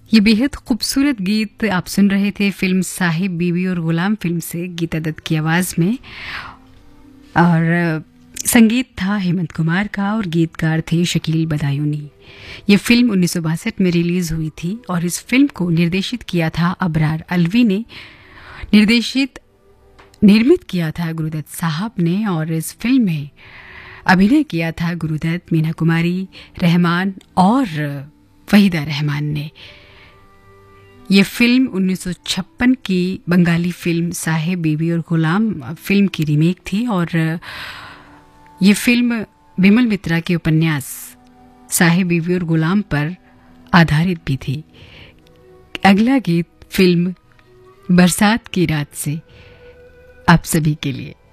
ये बेहद खूबसूरत गीत आप सुन रहे थे फिल्म साहिब बीवी और गुलाम फिल्म से गीता दत्त की आवाज़ में। और संगीत था हेमंत कुमार का और गीतकार थे शकील बदायूनी। ये फिल्म 1962 में रिलीज़ हुई थी और इस फिल्म को निर्देशित किया था अबरार अलवी ने, निर्मित किया था गुरुदत्त साहब ने और इस फिल्म में अभिनय किया था गुरुदत्त, मीना कुमारी, रहमान और वहीदा रहमान ने। ये फिल्म 1956 की बंगाली फिल्म साहिब बीवी और गुलाम फिल्म की रीमेक थी और ये फिल्म बिमल मित्रा के उपन्यास साहिब बीवी और गुलाम पर आधारित भी थी। अगला गीत फिल्म बरसात की रात से आप सभी के लिए।